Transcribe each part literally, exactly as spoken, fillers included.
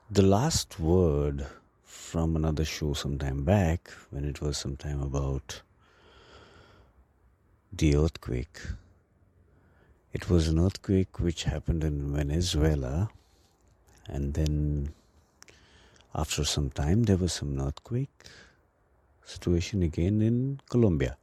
The last word from another show some time back, when it was some time about the earthquake. It was an earthquake which happened in Venezuela, and then after some time there was some earthquake situation again in Colombia.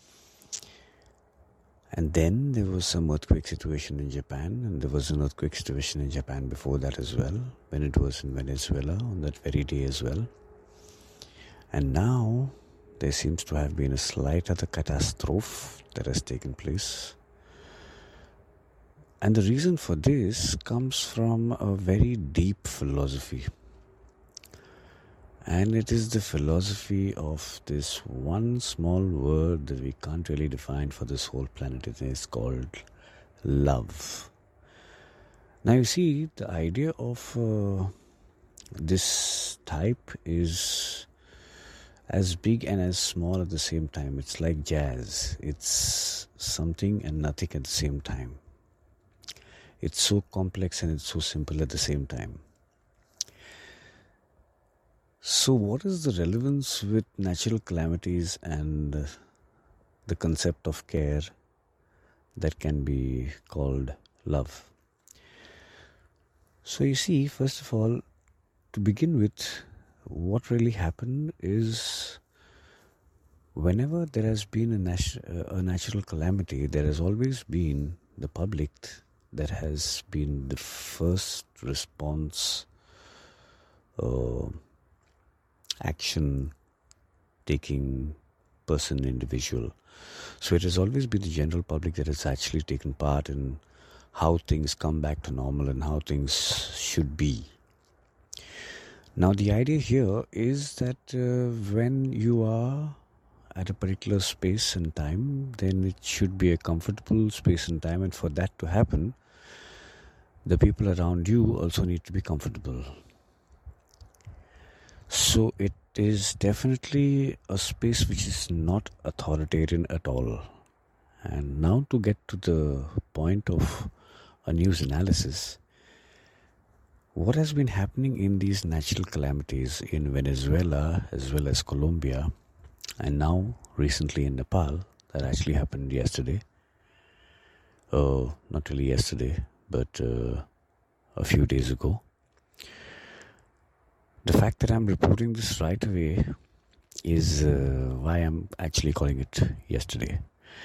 And then there was some earthquake situation in Japan, and there was an earthquake situation in Japan before that as well, when it was in Venezuela on that very day as well. And now there seems to have been a slight other catastrophe that has taken place. And the reason for this comes from a very deep philosophy. And it is the philosophy of this one small word that we can't really define for this whole planet. It is called love. Now you see, the idea of uh, this type is as big and as small at the same time. It's like jazz. It's something and nothing at the same time. It's so complex and it's so simple at the same time. So what is the relevance with natural calamities and the concept of care that can be called love? So you see, first of all, to begin with, what really happened is whenever there has been a, nat- a natural calamity, there has always been the public that has been the first response uh, action taking person, individual. So it has always been the general public that has actually taken part in how things come back to normal and how things should be. Now the idea here is that uh, when you are at a particular space and time, then it should be a comfortable space and time, and for that to happen, the people around you also need to be comfortable. So it is definitely a space which is not authoritarian at all. And now to get to the point of a news analysis, what has been happening in these natural calamities in Venezuela as well as Colombia, and now recently in Nepal, that actually happened yesterday. Uh, not really yesterday, but uh, a few days ago. The fact that I'm reporting this right away is uh, why I'm actually calling it yesterday.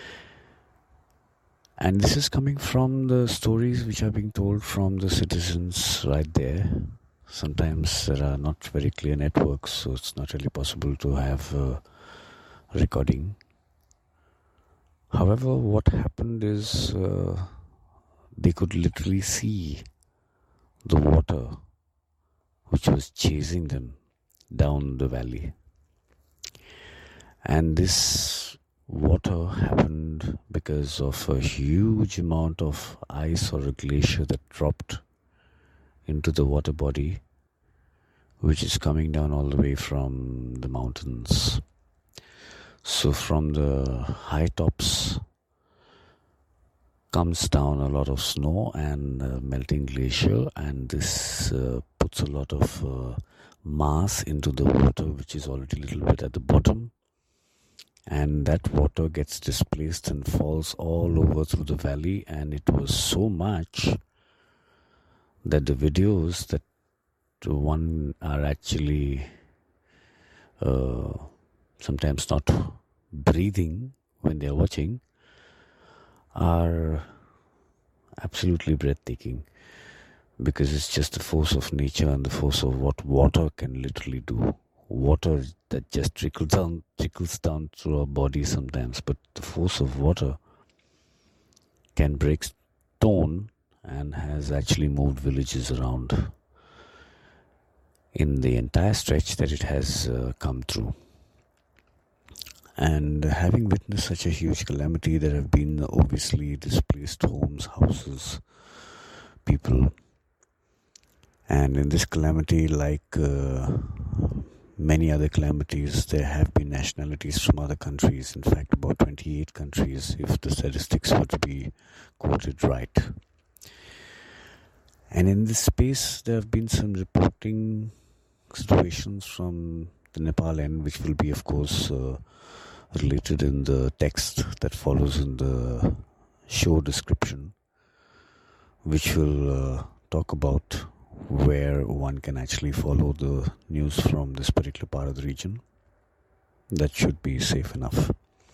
And this is coming from the stories which are being told from the citizens right there. Sometimes there are not very clear networks, so it's not really possible to have a recording. However, what happened is uh, they could literally see the water which was chasing them down the valley. And this water happened because of a huge amount of ice or a glacier that dropped into the water body, which is coming down all the way from the mountains. So from the high tops comes down a lot of snow and uh, melting glacier, and this uh, puts a lot of uh, mass into the water, which is already a little bit at the bottom, and that water gets displaced and falls all over through the valley. And it was so much that the videos that one are actually uh, sometimes not breathing when they're watching are absolutely breathtaking, because it's just the force of nature and the force of what water can literally do. Water that just trickles down, trickles down through our body sometimes, but the force of water can break stone and has actually moved villages around in the entire stretch that it has uh, come through. And having witnessed such a huge calamity, there have been obviously displaced homes, houses, people. And in this calamity, like uh, many other calamities, there have been nationalities from other countries. In fact, about twenty-eight countries, if the statistics were to be quoted right. And in this space, there have been some reporting situations from the Nepal end, which will be, of course, uh, related in the text that follows in the show description, which will uh, talk about where one can actually follow the news from this particular part of the region. That should be safe enough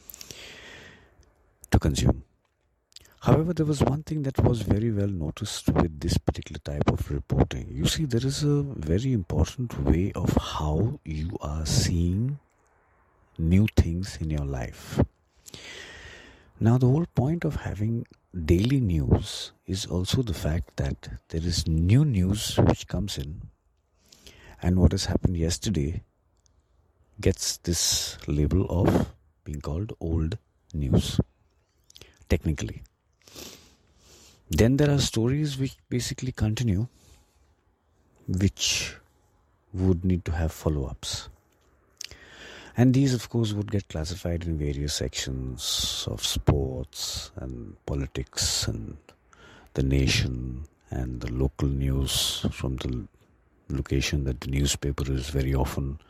to consume. However, there was one thing that was very well noticed with this particular type of reporting. You see, there is a very important way of how you are seeing new things in your life. Now, the whole point of having daily news is also the fact that there is new news which comes in, and what has happened yesterday gets this label of being called old news, technically. Then there are stories which basically continue, which would need to have follow-ups. And these, of course, would get classified in various sections of sports and politics and the nation and the local news from the location that the newspaper is very often,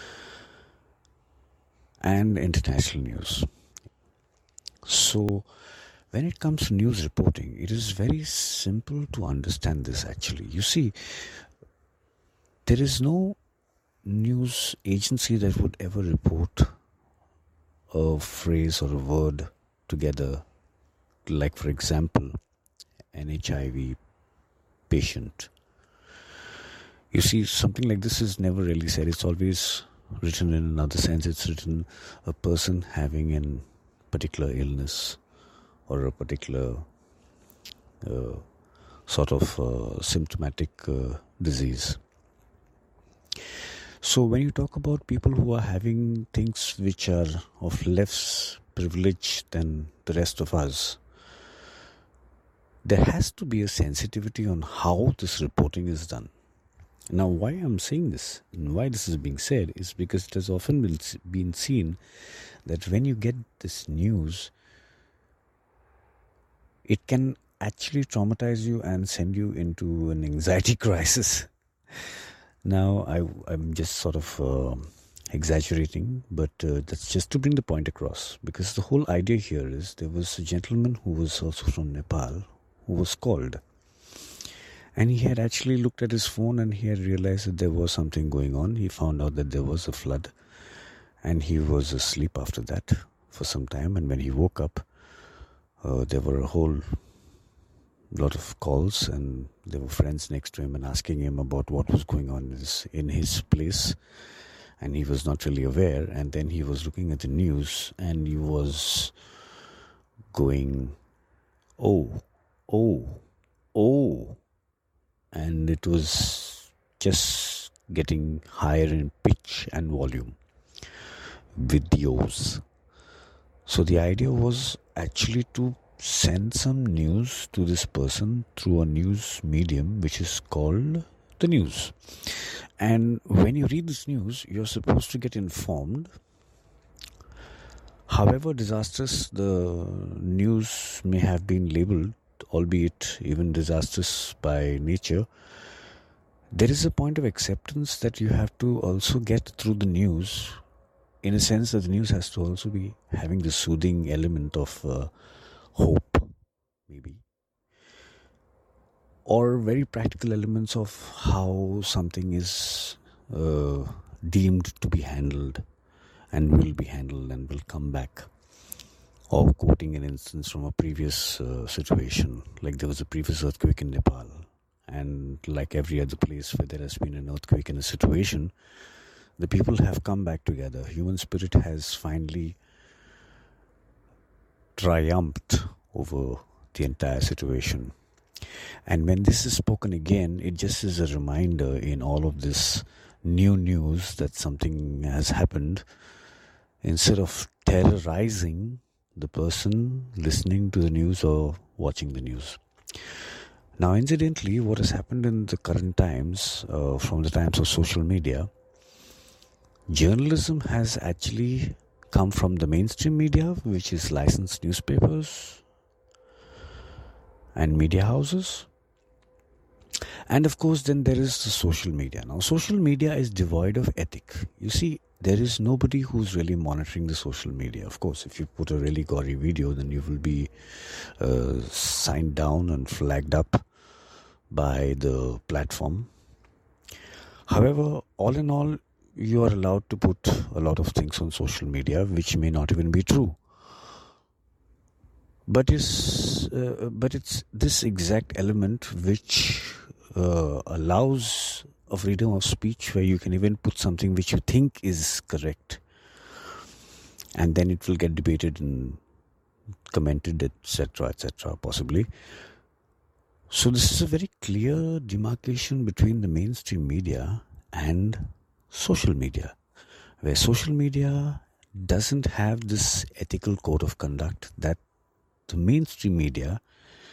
and international news. So, when it comes to news reporting, it is very simple to understand this actually. You see, there is no news agency that would ever report a phrase or a word together, like for example, an H I V patient. You see, something like this is never really said. It's always written in another sense. It's written a person having a particular illness or a particular uh, sort of uh, symptomatic uh, disease. So when you talk about people who are having things which are of less privilege than the rest of us, there has to be a sensitivity on how this reporting is done. Now, why I'm saying this and why this is being said is because it has often been, been seen that when you get this news, it can actually traumatize you and send you into an anxiety crisis. Now, I, I'm just sort of uh, exaggerating, but uh, that's just to bring the point across. Because the whole idea here is there was a gentleman who was also from Nepal who was called. And he had actually looked at his phone and he had realized that there was something going on. He found out that there was a flood. And he was asleep after that for some time. And when he woke up, uh, there were a whole lot of calls, and there were friends next to him and asking him about what was going on in his, in his place, and he was not really aware. And then he was looking at the news and he was going, oh, oh, oh, and it was just getting higher in pitch and volume with the O's. So the idea was actually to send some news to this person through a news medium which is called the news. And when you read this news, you're supposed to get informed. However disastrous the news may have been labeled, albeit even disastrous by nature, there is a point of acceptance that you have to also get through the news, in a sense that the news has to also be having the soothing element of uh, hope, maybe, or very practical elements of how something is uh, deemed to be handled and will be handled and will come back. Or quoting an instance from a previous uh, situation, like there was a previous earthquake in Nepal, and like every other place where there has been an earthquake in a situation, the people have come back together. Human spirit has finally triumphed over the entire situation. And when this is spoken again, it just is a reminder in all of this new news that something has happened. Instead of terrorizing the person listening to the news or watching the news. Now, incidentally, what has happened in the current times, uh, from the times of social media, journalism has actually come from the mainstream media, which is licensed newspapers and media houses, And of course, then there is the social media. Now, social media is devoid of ethic. You see, there is nobody who's really monitoring the social media. Of course, if you put a really gory video, then you will be uh, signed down and flagged up by the platform. However, all in all, you are allowed to put a lot of things on social media which may not even be true. But it's, uh, but it's this exact element which uh, allows a freedom of speech, where you can even put something which you think is correct, and then it will get debated and commented, et cetera, et cetera, possibly. So this is a very clear demarcation between the mainstream media and social media, where social media doesn't have this ethical code of conduct that the mainstream media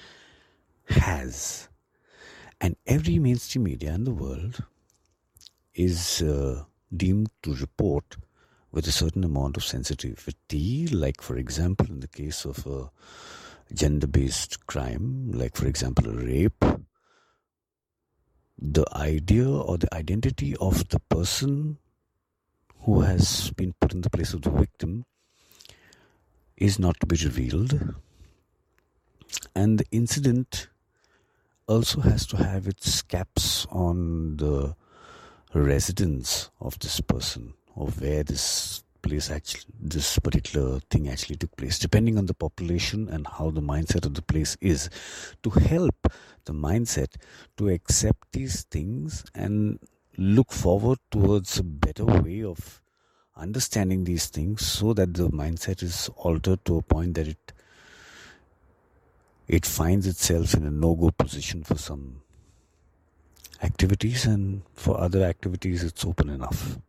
has. And every mainstream media in the world is uh, deemed to report with a certain amount of sensitivity, like, for example, in the case of a gender-based crime, like, for example, a rape, the idea or the identity of the person who has been put in the place of the victim is not to be revealed. And the incident also has to have its caps on the residence of this person, or where this place actually, this particular thing actually took place, depending on the population and how the mindset of the place is, to help the mindset to accept these things and look forward towards a better way of understanding these things, so that the mindset is altered to a point that it it finds itself in a no-go position for some activities, and for other activities it's open enough.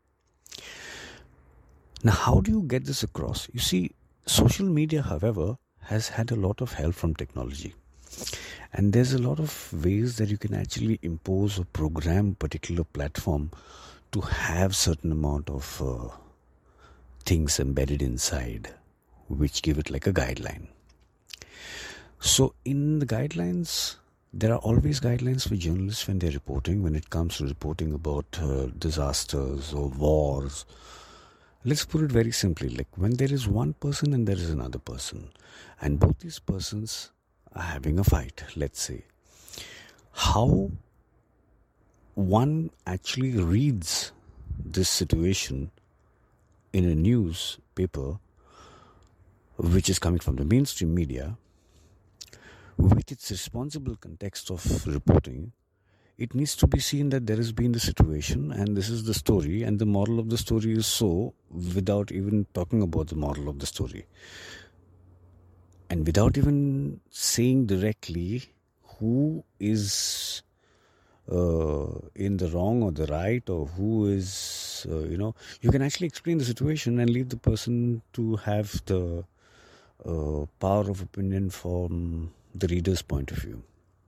Now, how do you get this across? You see, social media, however, has had a lot of help from technology. And there's a lot of ways that you can actually impose or program a particular platform to have certain amount of uh, things embedded inside, which give it like a guideline. So in the guidelines, there are always guidelines for journalists when they're reporting, when it comes to reporting about uh, disasters or wars. Let's put it very simply, like when there is one person and there is another person, and both these persons are having a fight, let's say, how one actually reads this situation in a newspaper which is coming from the mainstream media, with its responsible context of reporting, it needs to be seen that there has been the situation and this is the story, and the moral of the story is so, without even talking about the moral of the story. And without even saying directly who is uh, in the wrong or the right, or who is, uh, you know, you can actually explain the situation and leave the person to have the uh, power of opinion from the reader's point of view.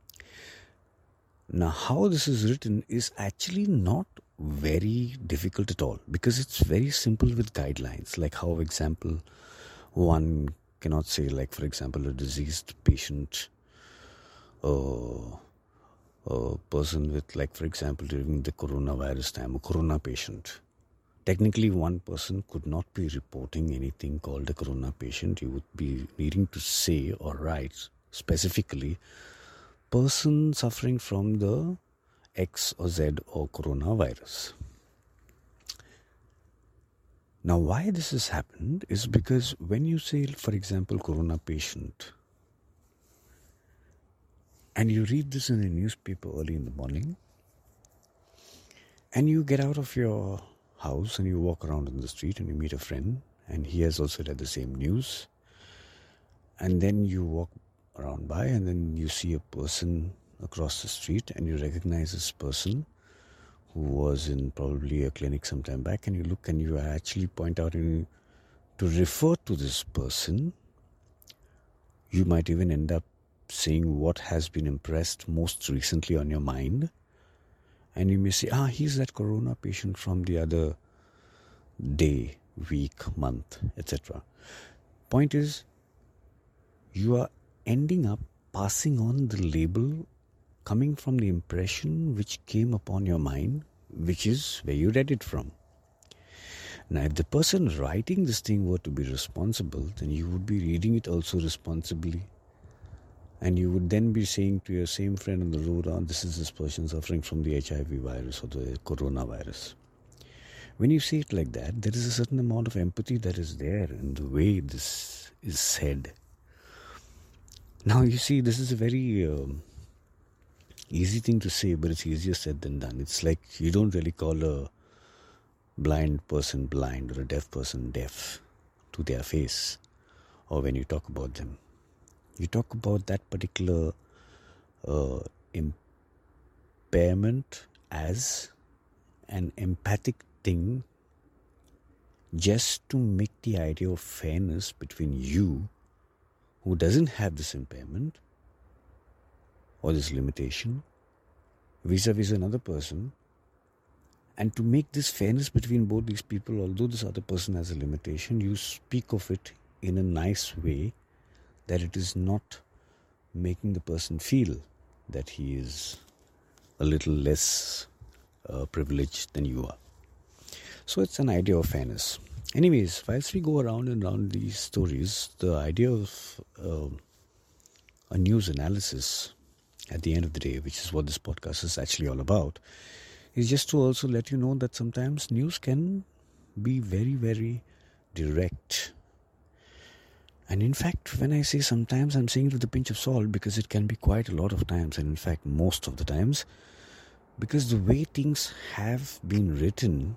Now, how this is written is actually not very difficult at all, because it's very simple with guidelines, like how, for example, one cannot say, like, for example, a deceased patient, uh, a person with, like, for example, during the coronavirus time, a corona patient. Technically, one person could not be reporting anything called a corona patient. You would be needing to say or write specifically person suffering from the X or Z or coronavirus. Now, why this has happened is because when you say, for example, corona patient, and you read this in a newspaper early in the morning, and you get out of your house and you walk around in the street and you meet a friend and he has also read the same news, and then you walk around by and then you see a person across the street and you recognize this person who was in probably a clinic some time back, and you look and you actually point out and to refer to this person. You might even end up saying what has been impressed most recently on your mind, and you may say, ah, he's that corona patient from the other day, week, month, et cetera. Point is, you are ending up passing on the label coming from the impression which came upon your mind, which is where you read it from. Now, if the person writing this thing were to be responsible, then you would be reading it also responsibly. And you would then be saying to your same friend on the road, oh, this is this person suffering from the H I V virus or the coronavirus. When you say it like that, there is a certain amount of empathy that is there in the way this is said. Now, you see, this is a very um, easy thing to say, but it's easier said than done. It's like you don't really call a blind person blind or a deaf person deaf to their face, or when you talk about them. You talk about that particular uh, impairment as an empathic thing just to make the idea of fairness between you, who doesn't have this impairment or this limitation, vis-a-vis another person, and to make this fairness between both these people, although this other person has a limitation, you speak of it in a nice way that it is not making the person feel that he is a little less uh, privileged than you are. So it's an idea of fairness. Anyways, whilst we go around and around these stories, the idea of uh, a news analysis at the end of the day, which is what this podcast is actually all about, is just to also let you know that sometimes news can be very, very direct. And in fact, when I say sometimes, I'm saying it with a pinch of salt, because it can be quite a lot of times, and in fact most of the times, because the way things have been written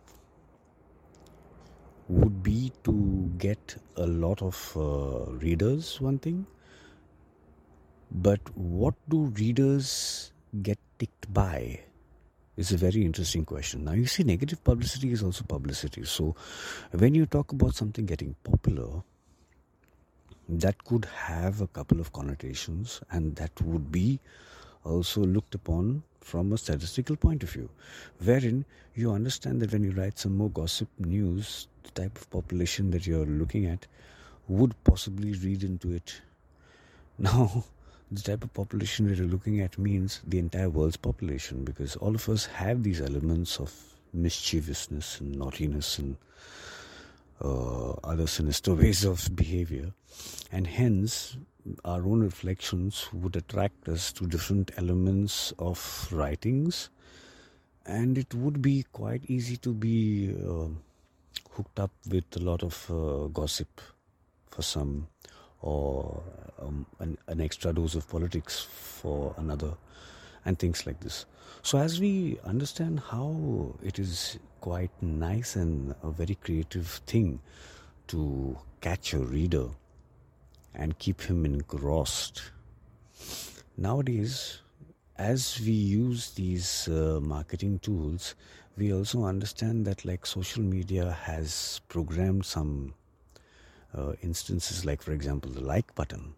would be to get a lot of uh, readers, one thing. But what do readers get ticked by is a very interesting question. Now, you see, negative publicity is also publicity. So when you talk about something getting popular, that could have a couple of connotations, and that would be also looked upon from a statistical point of view, wherein you understand that when you write some more gossip news, the type of population that you're looking at would possibly read into it. Now, the type of population that you're looking at means the entire world's population, because all of us have these elements of mischievousness and naughtiness and uh, other sinister ways of behavior, and hence our own reflections would attract us to different elements of writings, and it would be quite easy to be uh, hooked up with a lot of uh, gossip for some, or um, an, an extra dose of politics for another, and things like this. So as we understand how it is quite nice and a very creative thing to catch a reader and keep him engrossed, nowadays, as we use these uh, marketing tools, we also understand that, like, social media has programmed some uh, instances, like, for example, the like button.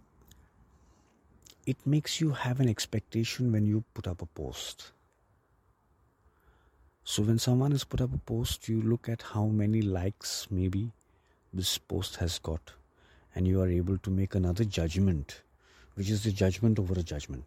It makes you have an expectation when you put up a post. So when someone has put up a post, you look at how many likes maybe this post has got, and you are able to make another judgment, which is the judgment over a judgment.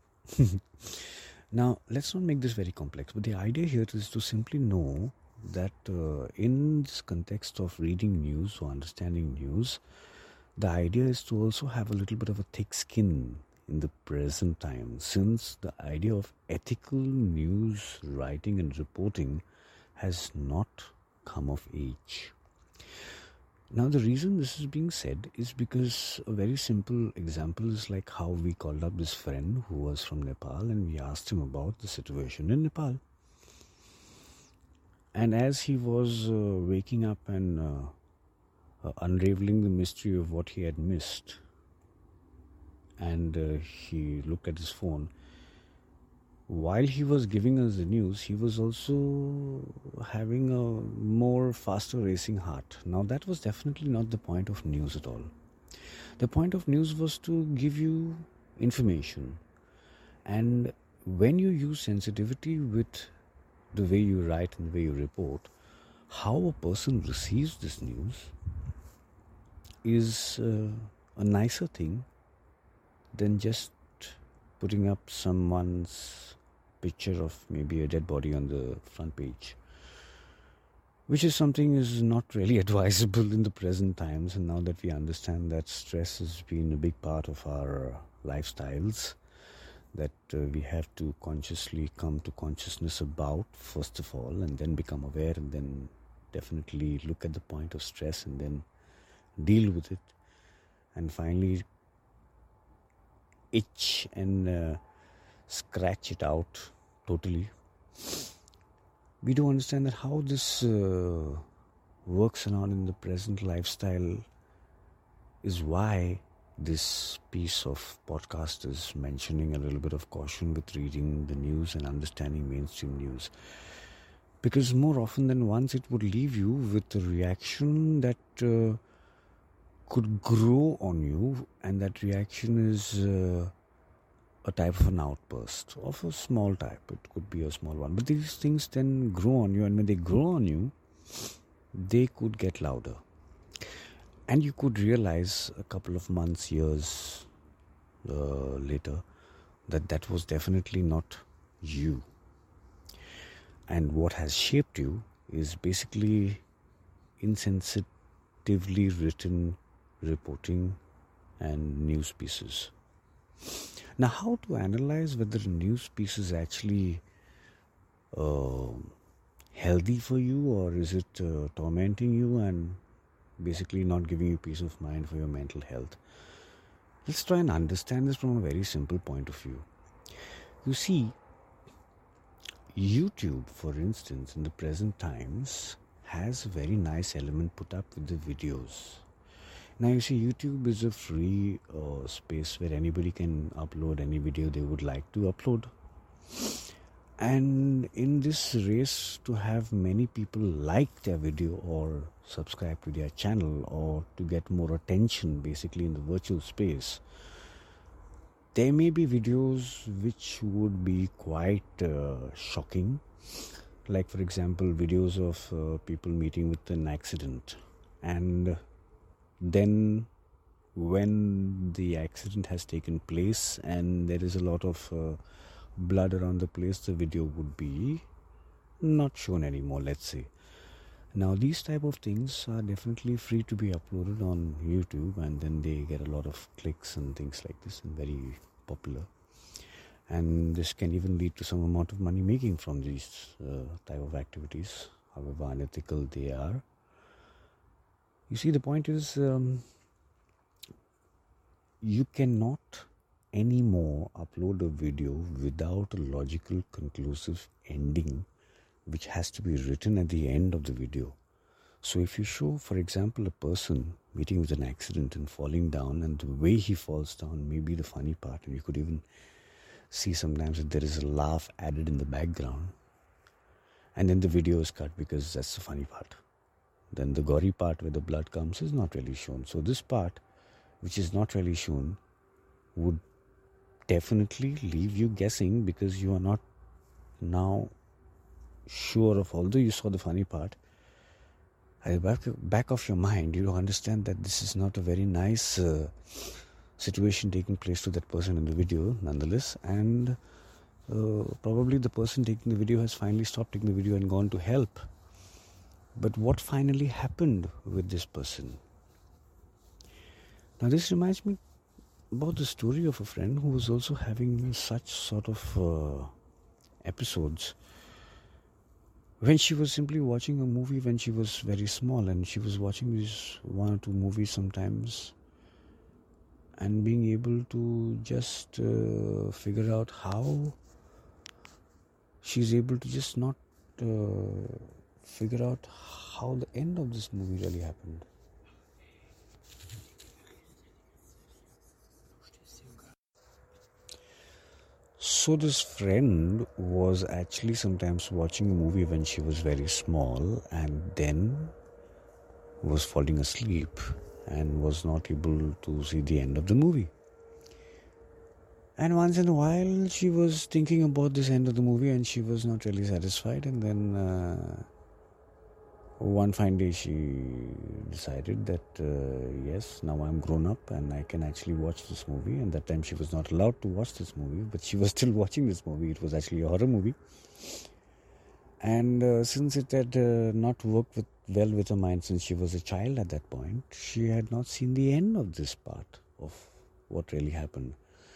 Now, let's not make this very complex, but the idea here is to simply know that uh, in this context of reading news or understanding news, the idea is to also have a little bit of a thick skin in the present time, since the idea of ethical news writing and reporting has not come of age. Now, the reason this is being said is because a very simple example is like how we called up this friend who was from Nepal, and we asked him about the situation in Nepal. And as he was uh, waking up and uh, uh, unraveling the mystery of what he had missed, and uh, he looked at his phone, while he was giving us the news, he was also having a more faster racing heart. Now, that was definitely not the point of news at all. The point of news was to give you information. And when you use sensitivity with the way you write and the way you report, how a person receives this news is uh, a nicer thing than just putting up someone's picture of maybe a dead body on the front page, which is something is not really advisable in the present times. And now that we understand that stress has been a big part of our lifestyles, that uh, we have to consciously come to consciousness about, first of all, and then become aware, and then definitely look at the point of stress and then deal with it, and finally itch and uh, scratch it out totally. We do understand that how this uh, works around in the present lifestyle is why this piece of podcast is mentioning a little bit of caution with reading the news and understanding mainstream news. Because more often than once it would leave you with a reaction that uh, could grow on you, and that reaction is uh, a type of an outburst of a small type. It could be a small one. But these things then grow on you, and when they grow on you, they could get louder. And you could realize a couple of months, years uh, later that that was definitely not you. And what has shaped you is basically insensitively written reporting and news pieces. Now, how to analyze whether a news piece is actually uh, healthy for you, or is it uh, tormenting you and basically not giving you peace of mind for your mental health? Let's try and understand this from a very simple point of view. You see, YouTube, for instance, in the present times, has a very nice element put up with the videos. Now, you see, YouTube is a free uh, space where anybody can upload any video they would like to upload. And in this race to have many people like their video or subscribe to their channel or to get more attention basically in the virtual space, there may be videos which would be quite uh, shocking. Like, for example, videos of uh, people meeting with an accident. And then when the accident has taken place and there is a lot of uh, blood around the place, the video would be not shown anymore, let's say. Now, these type of things are definitely free to be uploaded on YouTube, and then they get a lot of clicks and things like this, and very popular. And this can even lead to some amount of money making from these uh, type of activities, however unethical they are. You see, the point is, um, you cannot anymore upload a video without a logical, conclusive ending, which has to be written at the end of the video. So if you show, for example, a person meeting with an accident and falling down, and the way he falls down may be the funny part, and you could even see sometimes that there is a laugh added in the background, and then the video is cut because that's the funny part. Then the gory part where the blood comes is not really shown. So this part, which is not really shown, would definitely leave you guessing, because you are not now sure of, although you saw the funny part, at the back, back of your mind, you understand that this is not a very nice uh, situation taking place to that person in the video, nonetheless. And uh, probably the person taking the video has finally stopped taking the video and gone to help. But what finally happened with this person? Now, this reminds me about the story of a friend who was also having such sort of uh, episodes when she was simply watching a movie when she was very small, and she was watching these one or two movies sometimes and being able to just uh, figure out how she's able to just not uh, figure out how the end of this movie really happened. So this friend was actually sometimes watching a movie when she was very small, and then was falling asleep and was not able to see the end of the movie. And once in a while she was thinking about this end of the movie and she was not really satisfied, and then uh, one fine day she decided that uh, yes, now I'm grown up and I can actually watch this movie. And that time she was not allowed to watch this movie, but she was still watching this movie. It was actually a horror movie. And uh, since it had uh, not worked with, well with her mind since she was a child at that point, she had not seen the end of this part of what really happened.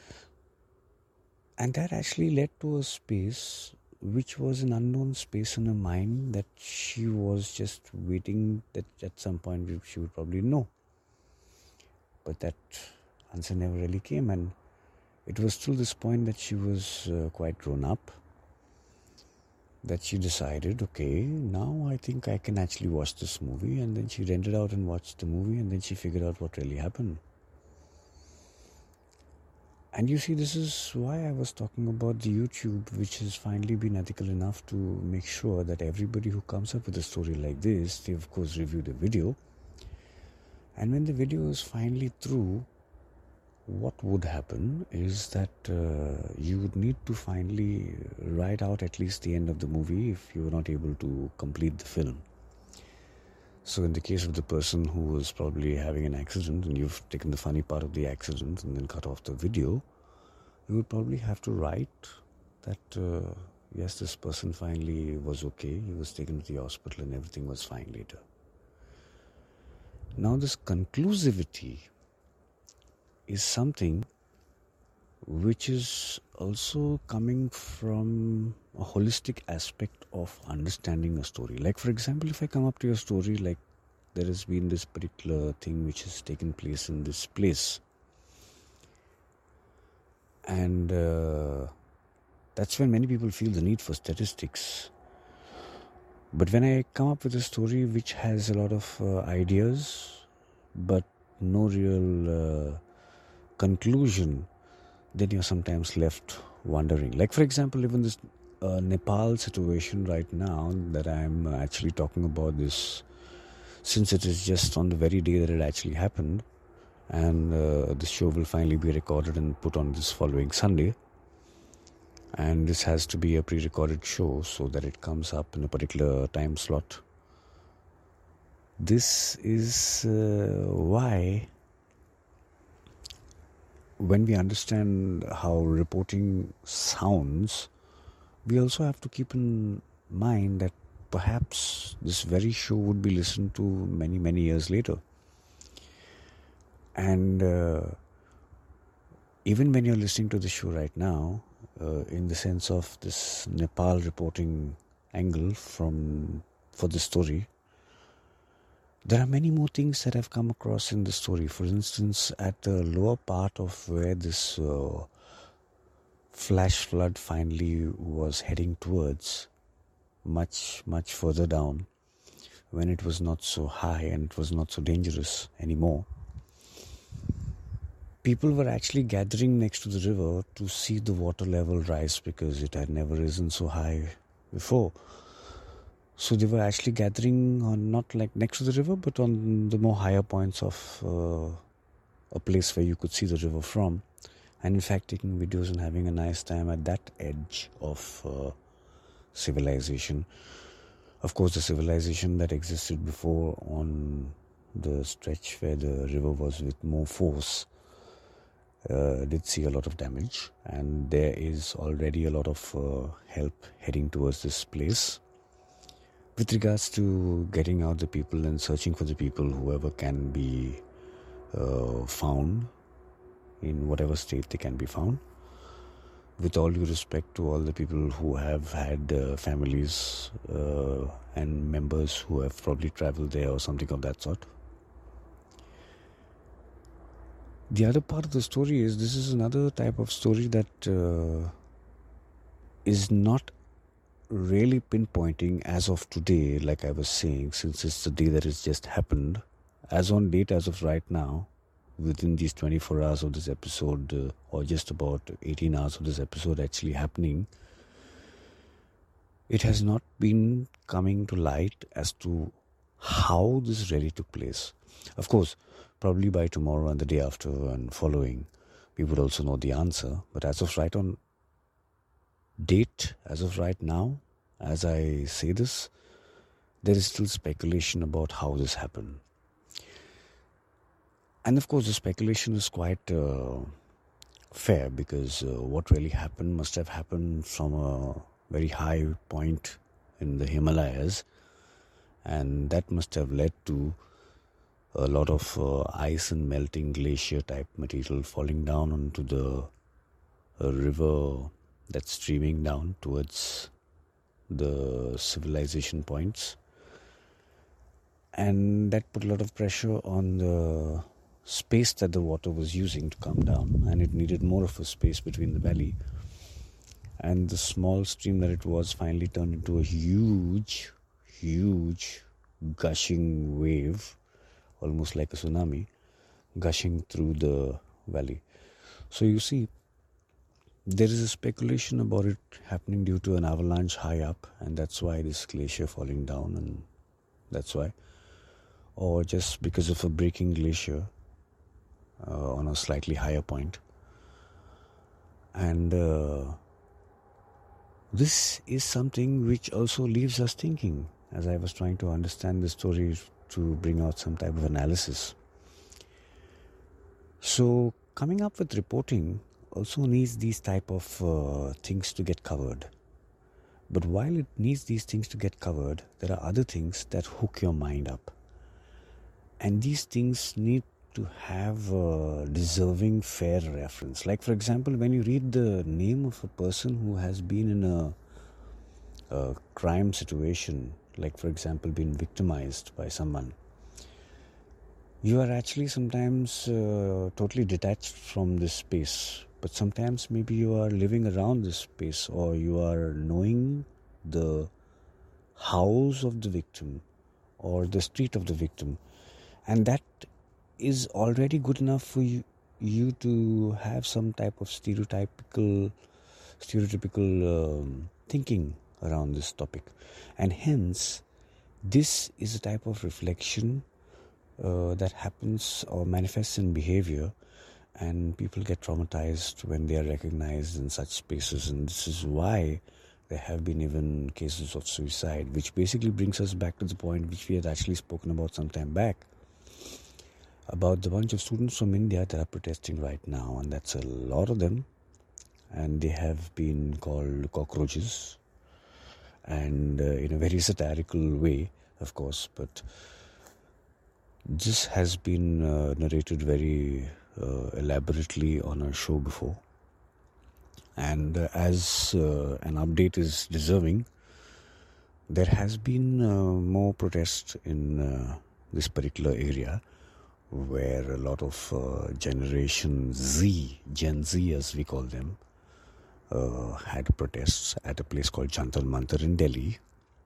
And that actually led to a space which was an unknown space in her mind that she was just waiting that at some point she would probably know. But that answer never really came, and it was till this point that she was uh, quite grown up that she decided, okay, now I think I can actually watch this movie. And then she rented out and watched the movie, and then she figured out what really happened. And you see, this is why I was talking about the YouTube, which has finally been ethical enough to make sure that everybody who comes up with a story like this, they of course review the video. And when the video is finally through, what would happen is that uh, you would need to finally write out at least the end of the movie if you were not able to complete the film. So in the case of the person who was probably having an accident and you've taken the funny part of the accident and then cut off the video, you would probably have to write that, uh, yes, this person finally was okay. He was taken to the hospital and everything was fine later. Now this conclusivity is something which is also coming from a holistic aspect of understanding a story. Like, for example, if I come up to your story, like there has been this particular thing which has taken place in this place. And uh, that's when many people feel the need for statistics. But when I come up with a story which has a lot of uh, ideas, but no real uh, conclusion, then you're sometimes left wondering. Like, for example, even this uh, Nepal situation right now that I'm actually talking about this, since it is just on the very day that it actually happened, and uh, this show will finally be recorded and put on this following Sunday. And this has to be a pre-recorded show so that it comes up in a particular time slot. This is uh, why when we understand how reporting sounds, we also have to keep in mind that perhaps this very show would be listened to many, many years later. And uh, even when you're listening to the show right now, uh, in the sense of this Nepal reporting angle from for the story, there are many more things that I've come across in the story. For instance, at the lower part of where this uh, flash flood finally was heading towards, much, much further down, when it was not so high and it was not so dangerous anymore, people were actually gathering next to the river to see the water level rise because it had never risen so high before. So they were actually gathering on not like next to the river, but on the more higher points of uh, a place where you could see the river from. And in fact, taking videos and having a nice time at that edge of uh, civilization. Of course, the civilization that existed before on the stretch where the river was with more force uh, did see a lot of damage. And there is already a lot of uh, help heading towards this place. With regards to getting out the people and searching for the people, whoever can be uh, found in whatever state they can be found. With all due respect to all the people who have had uh, families uh, and members who have probably traveled there or something of that sort. The other part of the story is this is another type of story that uh, is not really pinpointing as of today, like I was saying, since it's the day that it's just happened. As on date, as of right now, within these twenty-four hours of this episode, uh, or just about eighteen hours of this episode actually happening, it has not been coming to light as to how this really took place. Of course, probably by tomorrow and the day after and following, we would also know the answer. But as of right on date, as of right now, as I say this, there is still speculation about how this happened. And of course, the speculation is quite uh, fair, because uh, what really happened must have happened from a very high point in the Himalayas, and that must have led to a lot of uh, ice and melting glacier type material falling down onto the uh, river that's streaming down towards the civilization points, and that put a lot of pressure on the space that the water was using to come down, and it needed more of a space between the valley. And the small stream that it was finally turned into a huge, huge gushing wave, almost like a tsunami, gushing through the valley. So you see, there is a speculation about it happening due to an avalanche high up, and that's why this glacier falling down, and that's why. Or just because of a breaking glacier uh, on a slightly higher point. And uh, this is something which also leaves us thinking, as I was trying to understand the story to bring out some type of analysis. So coming up with reporting also needs these type of uh, things to get covered. But while it needs these things to get covered, there are other things that hook your mind up. And these things need to have a deserving, fair reference. Like, for example, when you read the name of a person who has been in a, a crime situation, like, for example, been victimized by someone, you are actually sometimes uh, totally detached from this space. But sometimes maybe you are living around this space, or you are knowing the house of the victim or the street of the victim. And that is already good enough for you, you to have some type of stereotypical, stereotypical um, thinking around this topic. And hence, this is a type of reflection uh, that happens or manifests in behavior, and people get traumatized when they are recognized in such spaces. And this is why there have been even cases of suicide, which basically brings us back to the point which we had actually spoken about some time back, about the bunch of students from India that are protesting right now, and that's a lot of them, and they have been called cockroaches, and uh, in a very satirical way, of course, but this has been uh, narrated very uh, elaborately on a show before, and uh, as uh, an update is deserving, there has been uh, more protest in uh, this particular area, where a lot of uh, Generation Z, Gen Z as we call them, uh, had protests at a place called Jantar Mantar in Delhi.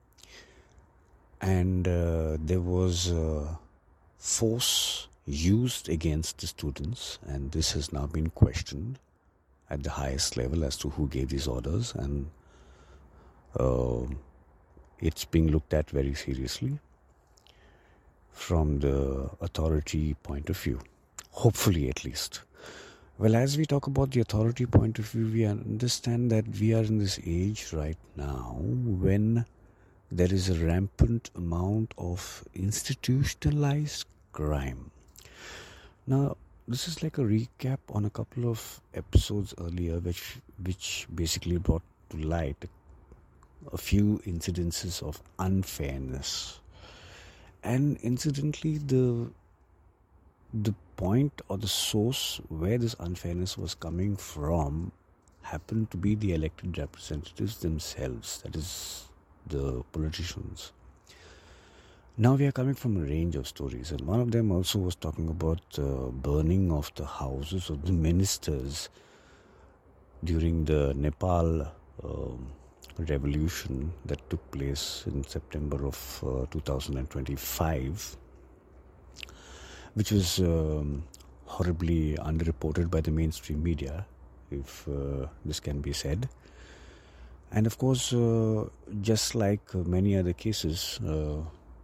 And uh, there was uh, force used against the students, and this has now been questioned at the highest level as to who gave these orders, and uh, it's being looked at very seriously from the authority point of view, hopefully at least. Well, as we talk about the authority point of view, we understand that we are in this age right now when there is a rampant amount of institutionalized crime. Now, this is like a recap on a couple of episodes earlier, which which basically brought to light a few incidences of unfairness. And incidentally, the the point or the source where this unfairness was coming from happened to be the elected representatives themselves, that is, the politicians. Now we are coming from a range of stories, and one of them also was talking about uh, burning of the houses of the ministers during the Nepal um, revolution that took place in September of uh, two thousand twenty-five, which was um, horribly underreported by the mainstream media, if uh, this can be said. And of course, uh, just like many other cases, uh,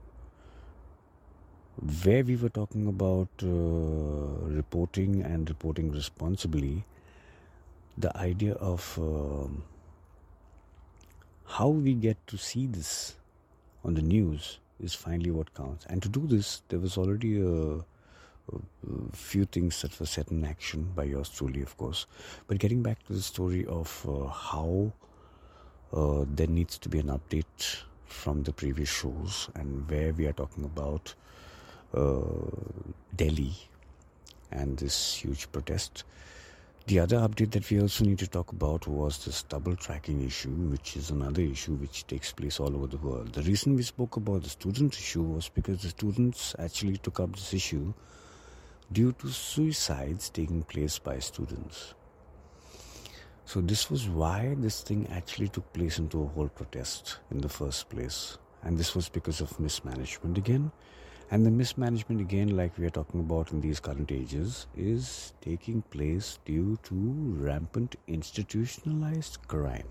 where we were talking about uh, reporting and reporting responsibly, the idea of uh, how we get to see this on the news is finally what counts. And to do this, there was already a, a, a few things that were set in action by yours truly, of course. But getting back to the story of uh, how uh, there needs to be an update from the previous shows, and where we are talking about uh, Delhi and this huge protest. The other update that we also need to talk about was this double tracking issue, which is another issue which takes place all over the world. The reason we spoke about the student issue was because the students actually took up this issue due to suicides taking place by students. So this was why this thing actually took place into a whole protest in the first place. And this was because of mismanagement again. And the mismanagement again, like we are talking about in these current ages, is taking place due to rampant institutionalized crime.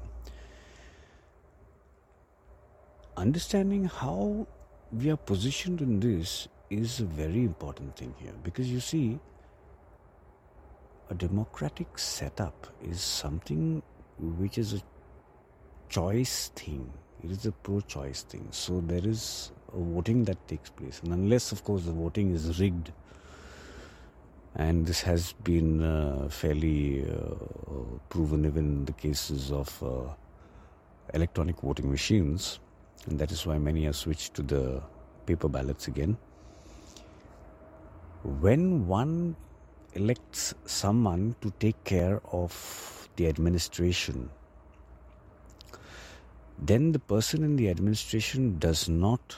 Understanding how we are positioned in this is a very important thing here, because you see, a democratic setup is something which is a choice thing. It is a pro-choice thing. So there is a voting that takes place. And unless, of course, the voting is rigged, and this has been uh, fairly uh, proven even in the cases of uh, electronic voting machines, and that is why many have switched to the paper ballots again. When one elects someone to take care of the administration, then the person in the administration does not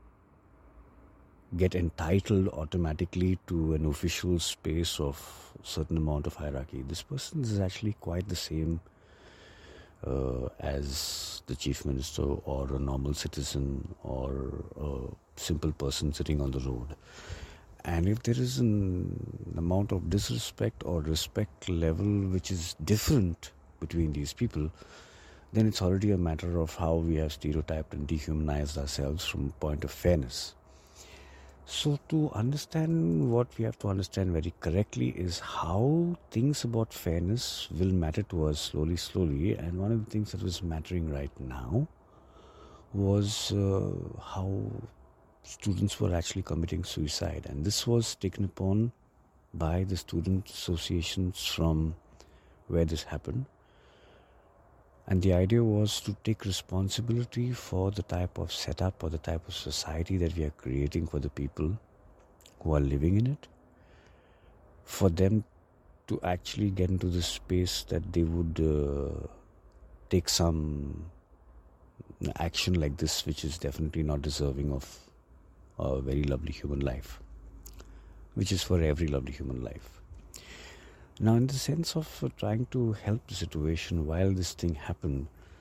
get entitled automatically to an official space of certain amount of hierarchy. This person is actually quite the same uh, as the chief minister or a normal citizen or a simple person sitting on the road. And if there is an amount of disrespect or respect level which is different between these people, then it's already a matter of how we have stereotyped and dehumanized ourselves from a point of fairness. So to understand what we have to understand very correctly is how things about fairness will matter to us slowly, slowly. And one of the things that was mattering right now was uh, how students were actually committing suicide. And this was taken upon by the student associations from where this happened. And the idea was to take responsibility for the type of setup or the type of society that we are creating for the people who are living in it, for them to actually get into the space that they would uh, take some action like this, which is definitely not deserving of a very lovely human life, which is for every lovely human life. Now, in the sense of uh, trying to help the situation while this thing happened,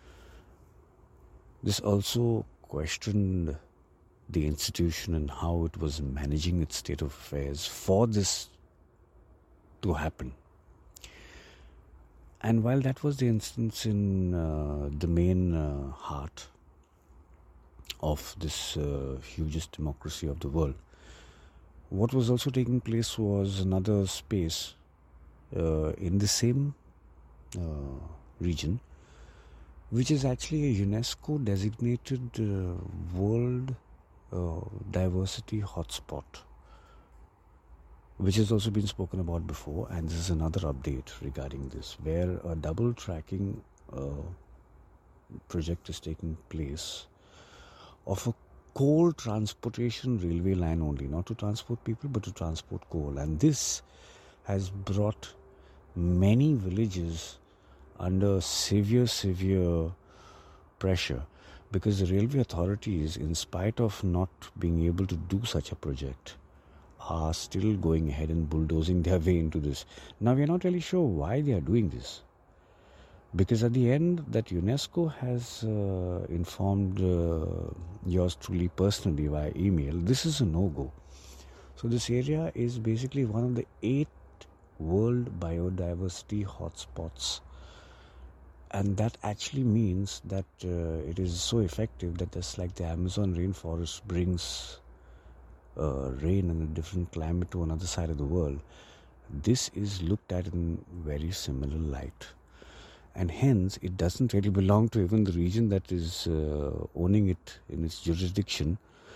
this also questioned the institution and how it was managing its state of affairs for this to happen. And while that was the instance in uh, the main uh, heart of this uh, hugest democracy of the world, what was also taking place was another space Uh, in the same uh, region, which is actually a UNESCO designated uh, world uh, diversity hotspot, which has also been spoken about before. And this is another update regarding this, where a double tracking uh, project is taking place of a coal transportation railway line only, not to transport people but to transport coal. And this has brought many villages under severe, severe pressure, because the railway authorities, in spite of not being able to do such a project, are still going ahead and bulldozing their way into this. Now, we are not really sure why they are doing this, because at the end that UNESCO has uh, informed uh, yours truly personally via email, this is a no-go. So this area is basically one of the eight world biodiversity hotspots, and that actually means that uh, it is so effective that just like the Amazon rainforest brings uh, rain and a different climate to another side of the world, this is looked at in very similar light, and hence it doesn't really belong to even the region that is uh, owning it in its jurisdiction.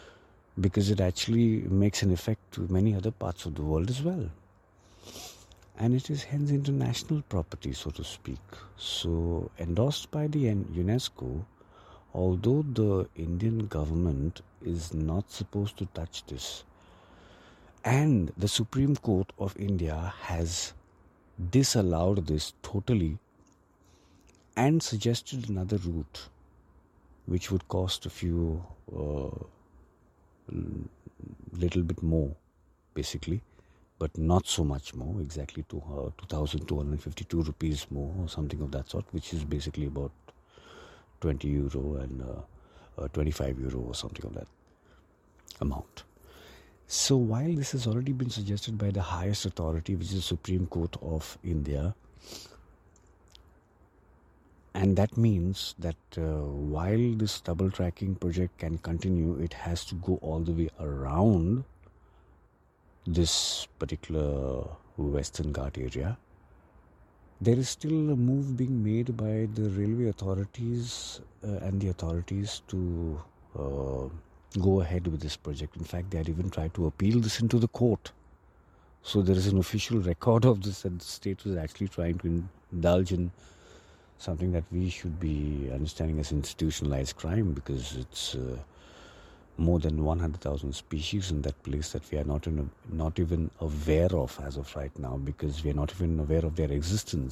because it actually makes an effect to many other parts of the world as well. And it is hence international property, so to speak. So, endorsed by the UNESCO, although the Indian government is not supposed to touch this, and the Supreme Court of India has disallowed this totally and suggested another route, which would cost a few, uh, little bit more, basically, but not so much more, exactly to uh, two thousand two hundred fifty-two rupees more or something of that sort, which is basically about twenty euro and uh, uh, twenty-five euro or something of that amount. So while this has already been suggested by the highest authority, which is the Supreme Court of India, and that means that uh, while this double tracking project can continue, it has to go all the way around this particular Western Ghat area. There is still a move being made by the railway authorities uh, and the authorities to uh, go ahead with this project. In fact, they had even tried to appeal this into the court. So there is an official record of this, that the state was actually trying to indulge in something that we should be understanding as institutionalized crime, because it's uh, more than one hundred thousand species in that place that we are not in a, not even aware of as of right now, because we are not even aware of their existence.